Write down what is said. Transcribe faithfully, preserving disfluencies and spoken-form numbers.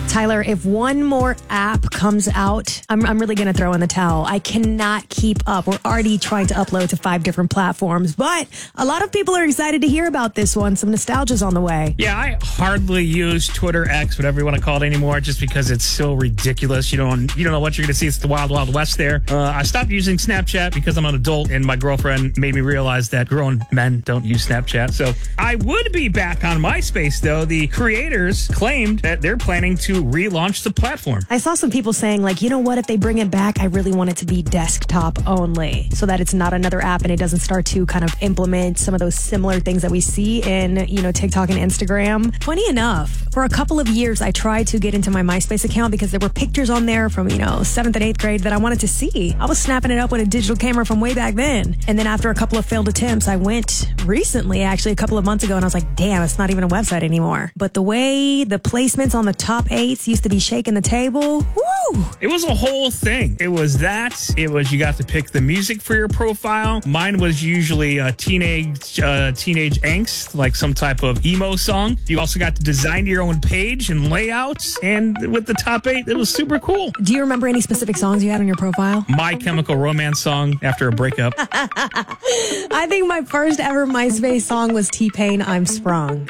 Tyler, if one more app comes out, I'm, I'm really going to throw in the towel. I cannot keep up. We're already trying to upload to five different platforms, but a lot of people are excited to hear about this one. Some nostalgia's on the way. Yeah, I hardly use Twitter, X, whatever you want to call it anymore, just because it's so ridiculous. You don't, you don't know what you're going to see. It's the wild, wild west there. Uh, I stopped using Snapchat because I'm an adult, and my girlfriend made me realize that grown men don't use Snapchat. So I would be back on MySpace, though. The creators claimed that they're planning to relaunch the platform. I saw some people saying, like, you know what, if they bring it back, I really want it to be desktop only so that it's not another app and it doesn't start to kind of implement some of those similar things that we see in, you know, TikTok and Instagram. Funny enough, for a couple of years, I tried to get into my MySpace account because there were pictures on there from, you know, seventh and eighth grade that I wanted to see. I was snapping it up with a digital camera from way back then. And then after a couple of failed attempts, I went recently, actually a couple of months ago, and I was like, damn, it's not even a website anymore. But the way the placements on the top eights used to be shaking the table, woo! It was a whole thing. It was that. It was you got to pick the music for your profile. Mine was usually a teenage uh, teenage angst, like some type of emo song. You also got to design your own page and layouts. And with the top eight, it was super cool. Do you remember any specific songs you had on your profile? My Chemical Romance song after a breakup. I think my first ever MySpace song was T-Pain, I'm Sprung.